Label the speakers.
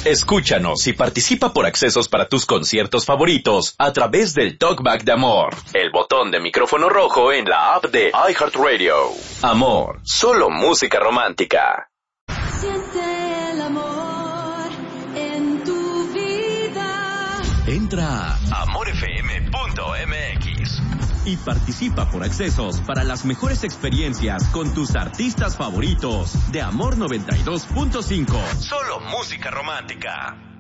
Speaker 1: Escúchanos y participa por accesos para tus conciertos favoritos a través del Talkback de Amor, el botón de micrófono rojo en la app de iHeartRadio. Amor, solo música romántica.
Speaker 2: Siente el amor en tu vida.
Speaker 1: Entra a amorfm.mx y participa por accesos para las mejores experiencias con tus artistas favoritos de Amor 92.5. Solo música romántica.